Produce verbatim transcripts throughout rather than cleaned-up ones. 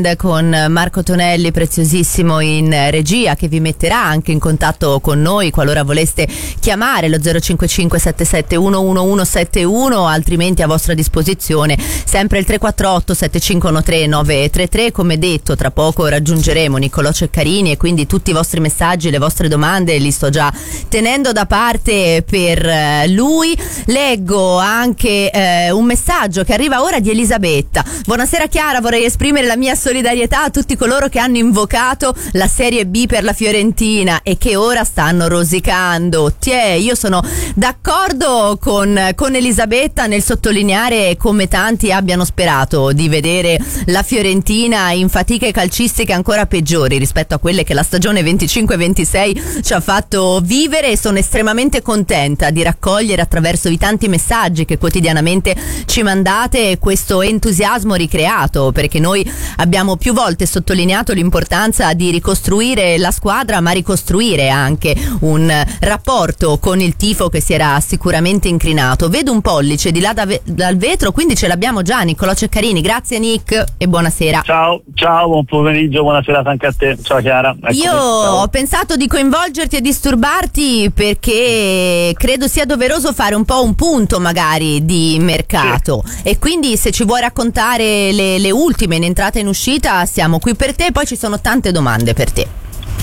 con Marco Tonelli, preziosissimo in regia, che vi metterà anche in contatto con noi qualora voleste chiamare lo zero cinque cinque sette sette uno uno uno sette uno, altrimenti a vostra disposizione sempre il tre quattro otto sette cinque uno tre nove tre tre. Come detto, tra poco raggiungeremo Niccolò Ceccarini e quindi tutti i vostri messaggi, le vostre domande li sto già tenendo da parte per lui. Leggo anche eh, un messaggio che arriva ora di Elisabetta. Buonasera Chiara, vorrei esprimere la mia solidarietà a tutti coloro che hanno invocato la Serie B per la Fiorentina e che ora stanno rosicando. Tiè, io sono d'accordo con, con Elisabetta nel sottolineare come tanti abbiano sperato di vedere la Fiorentina in fatiche calcistiche ancora peggiori rispetto a quelle che la stagione venticinque ventisei ci ha fatto vivere, e sono estremamente contenta di raccogliere attraverso i tanti messaggi che quotidianamente ci mandate questo entusiasmo ricreato, perché noi abbiamo Abbiamo più volte sottolineato l'importanza di ricostruire la squadra, ma ricostruire anche un rapporto con il tifo che si era sicuramente incrinato. Vedo un pollice di là da ve- dal vetro, quindi ce l'abbiamo già. Niccolò Ceccarini, grazie Nick e buonasera. Ciao, ciao, buon pomeriggio, buona serata anche a te. Ciao Chiara. Eccomi. Io ciao. ho pensato di coinvolgerti e disturbarti perché credo sia doveroso fare un po' un punto magari di mercato, sì. E quindi se ci vuoi raccontare le, le ultime in entrata e in uscita, siamo qui per te. Poi ci sono tante domande per te.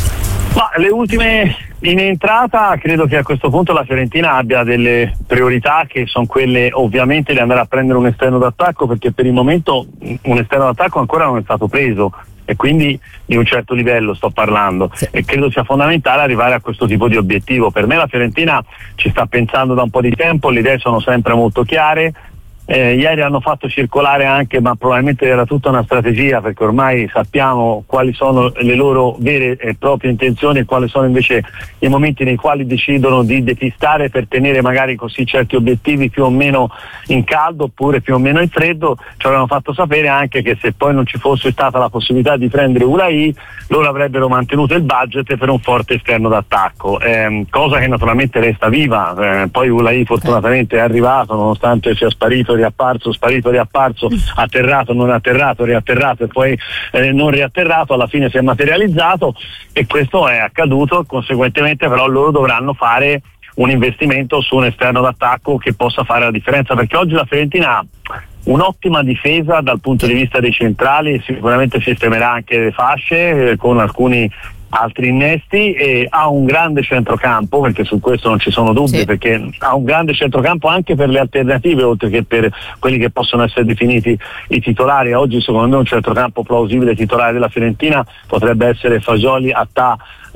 Ma le ultime in entrata, credo che a questo punto la Fiorentina abbia delle priorità che sono quelle ovviamente di andare a prendere un esterno d'attacco, perché per il momento un esterno d'attacco ancora non è stato preso, e quindi di un certo livello sto parlando, sì. E credo sia fondamentale arrivare a questo tipo di obiettivo. Per me la Fiorentina ci sta pensando da un po' di tempo, le idee sono sempre molto chiare. Eh, ieri hanno fatto circolare anche, ma probabilmente era tutta una strategia, perché ormai sappiamo quali sono le loro vere e proprie intenzioni e quali sono invece i momenti nei quali decidono di depistare per tenere magari così certi obiettivi più o meno in caldo oppure più o meno in freddo. Ci avevano fatto sapere anche che se poi non ci fosse stata la possibilità di prendere Ulai, loro avrebbero mantenuto il budget per un forte esterno d'attacco, eh, cosa che naturalmente resta viva. Eh, poi Ulai fortunatamente è arrivato, nonostante sia sparito, riapparso, sparito, riapparso, atterrato, non atterrato, riatterrato e poi eh, non riatterrato, alla fine si è materializzato, e questo è accaduto. Conseguentemente però loro dovranno fare un investimento su un esterno d'attacco che possa fare la differenza, perché oggi la Fiorentina ha un'ottima difesa dal punto di vista dei centrali, sicuramente sistemerà anche le fasce eh, con alcuni altri innesti, e ha un grande centrocampo, perché su questo non ci sono dubbi, sì. Perché ha un grande centrocampo anche per le alternative oltre che per quelli che possono essere definiti i titolari. Oggi secondo me un centrocampo plausibile titolare della Fiorentina potrebbe essere Fagioli, Attà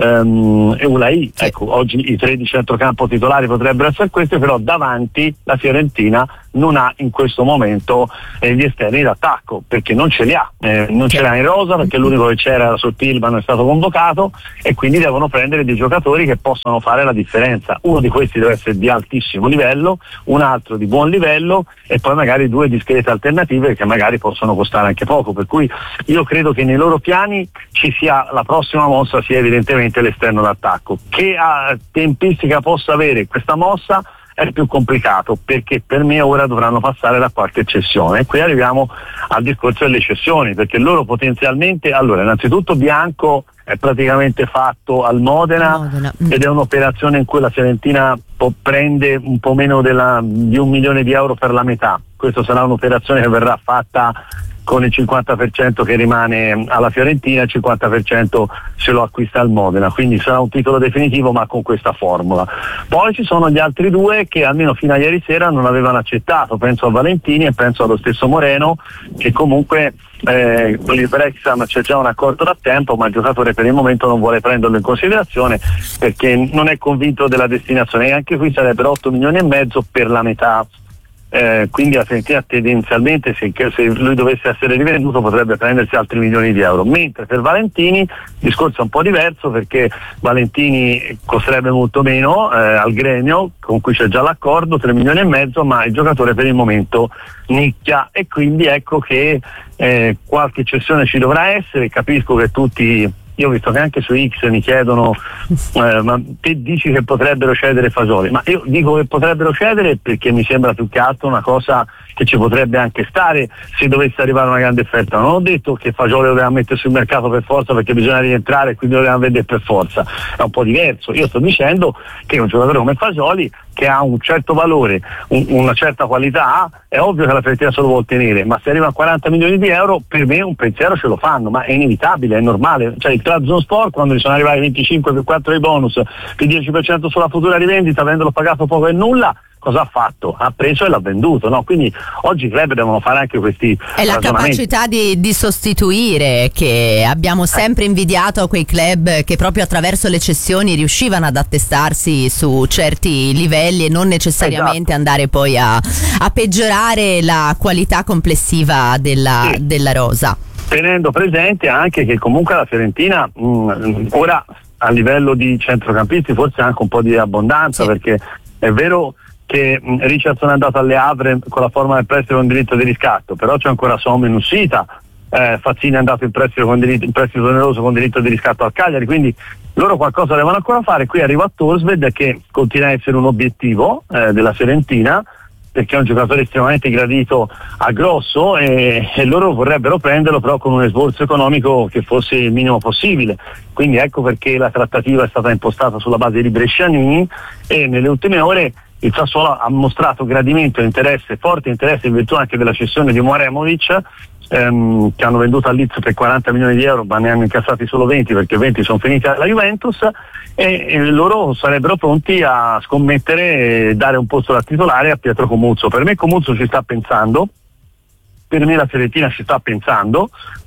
um, e Ulai, sì. Ecco, oggi i tre di centrocampo titolari potrebbero essere questi, però davanti la Fiorentina non ha in questo momento eh, gli esterni d'attacco, perché non ce li ha, eh, non ce li ha in rosa, perché l'unico che c'era era Sottil, ma non è stato convocato, e quindi devono prendere dei giocatori che possano fare la differenza. Uno di questi deve essere di altissimo livello, un altro di buon livello, e poi magari due discrete alternative che magari possono costare anche poco, per cui io credo che nei loro piani ci sia la prossima mossa sia evidentemente l'esterno d'attacco. Che a tempistica possa avere questa mossa è più complicato, perché per me ora dovranno passare da qualche cessione, e qui arriviamo al discorso delle cessioni, perché loro potenzialmente, allora innanzitutto Bianco è praticamente fatto al Modena, Modena. Ed è un'operazione in cui la Fiorentina po- prende un po' meno della, di un milione di euro per la metà. Questa sarà un'operazione che verrà fatta con il cinquanta per cento che rimane alla Fiorentina, il cinquanta per cento se lo acquista al Modena, quindi sarà un titolo definitivo ma con questa formula. Poi ci sono gli altri due che almeno fino a ieri sera non avevano accettato, penso a Valentini e penso allo stesso Moreno, che comunque eh, con il Brexit c'è già un accordo da tempo, ma il giocatore per il momento non vuole prenderlo in considerazione perché non è convinto della destinazione, e anche qui sarebbero otto milioni e mezzo per la metà. Eh, quindi la Fiorentina tendenzialmente se, se lui dovesse essere rivenduto potrebbe prendersi altri milioni di euro, mentre per Valentini il discorso è un po' diverso, perché Valentini costerebbe molto meno eh, al Gremio, con cui c'è già l'accordo, tre milioni e mezzo, ma il giocatore per il momento nicchia, e quindi ecco che eh, qualche cessione ci dovrà essere. Capisco che tutti io ho visto che anche su X mi chiedono eh, ma te dici che potrebbero cedere Fasoli, ma io dico che potrebbero cedere perché mi sembra più che altro una cosa che ci potrebbe anche stare se dovesse arrivare una grande offerta. Non ho detto che Fasoli lo doveva mettere sul mercato per forza perché bisogna rientrare e quindi lo dovevamo vendere per forza, è un po' diverso. Io sto dicendo che un giocatore come Fasoli, che ha un certo valore, un, una certa qualità, è ovvio che la Fiorentina se lo vuol tenere, ma se arriva a quaranta milioni di euro per me un pensiero ce lo fanno, ma è inevitabile, è normale. Cioè il Trabzonspor, quando gli sono arrivati venticinque per quattro dei bonus, più dieci per cento sulla futura rivendita, avendolo pagato poco e nulla, cosa ha fatto? Ha preso e l'ha venduto, no? Quindi oggi i club devono fare anche questi è la capacità di, di sostituire che abbiamo sempre invidiato a quei club che proprio attraverso le cessioni riuscivano ad attestarsi su certi livelli e non necessariamente esatto. andare poi a, a peggiorare la qualità complessiva della, sì. della rosa. Tenendo presente anche che comunque la Fiorentina mh, ora a livello di centrocampisti forse anche un po' di abbondanza, sì. perché è vero che Richardson è andato alle Havre con la forma del prestito con diritto di riscatto, però c'è ancora Somma in uscita, eh, Fazzini è andato in prestito, con diritto, in prestito oneroso con diritto di riscatto al Cagliari, quindi loro qualcosa devono ancora fare. Qui arriva Torsved che continua a essere un obiettivo eh, della Fiorentina, perché è un giocatore estremamente gradito a Grosso e, e loro vorrebbero prenderlo però con un esborso economico che fosse il minimo possibile, quindi ecco perché la trattativa è stata impostata sulla base di Bresciani e nelle ultime ore il Sassuolo ha mostrato gradimento e interesse, forte interesse in virtù anche della cessione di Moremovic, ehm, che hanno venduto al Leeds per quaranta milioni di euro, ma ne hanno incassati solo venti perché venti sono finiti alla Juventus, e, e loro sarebbero pronti a scommettere e dare un posto da titolare a Pietro Comuzzo. Per me Comuzzo ci sta pensando, per me la Fiorentina ci sta pensando,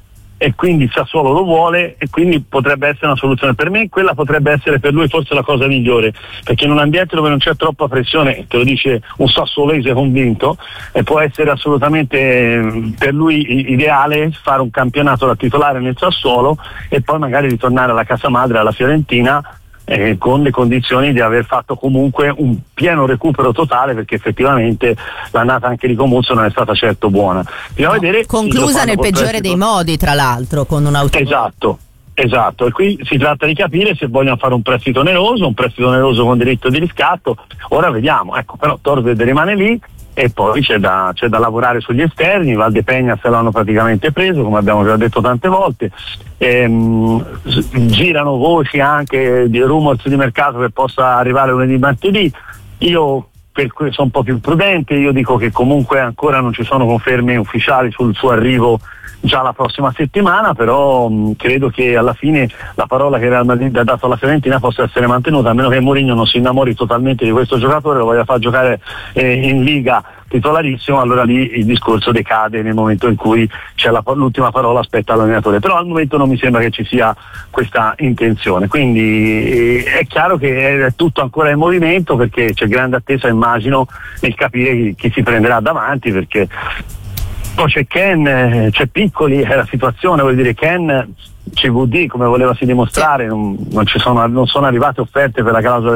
e quindi il Sassuolo lo vuole e quindi potrebbe essere una soluzione. Per me quella potrebbe essere per lui forse la cosa migliore, perché in un ambiente dove non c'è troppa pressione, te lo dice un sassolese convinto, e può essere assolutamente per lui ideale fare un campionato da titolare nel Sassuolo e poi magari ritornare alla casa madre, alla Fiorentina, Eh, con le condizioni di aver fatto comunque un pieno recupero totale, perché effettivamente l'annata anche di Comuzzo non è stata certo buona. Bisogna no, vedere conclusa nel peggiore dei modi, tra l'altro, con un auto. Esatto, esatto, e qui si tratta di capire se vogliono fare un prestito oneroso, un prestito oneroso con diritto di riscatto. Ora vediamo, ecco, però Torsved rimane lì e poi c'è da, c'è da lavorare sugli esterni. Valdepeñas se l'hanno praticamente preso, come abbiamo già detto tante volte. Ehm, girano voci anche di rumors di mercato che possa arrivare lunedì martedì. Io per cui sono un po' più prudente, io dico che comunque ancora non ci sono conferme ufficiali sul suo arrivo già la prossima settimana, però mh, credo che alla fine la parola che Real Madrid ha dato alla Fiorentina possa essere mantenuta, a meno che Mourinho non si innamori totalmente di questo giocatore, lo voglia far giocare eh, in Liga titolarissimo, allora lì il discorso decade nel momento in cui c'è la, l'ultima parola spetta all'allenatore, però al momento non mi sembra che ci sia questa intenzione, quindi eh, è chiaro che è tutto ancora in movimento, perché c'è grande attesa, immagino, nel capire chi, chi si prenderà davanti, perché poi c'è Ken, c'è Piccoli, è la situazione, vuol dire Ken C V D come volevasi dimostrare, non, non, ci sono, non sono arrivate offerte per la clausola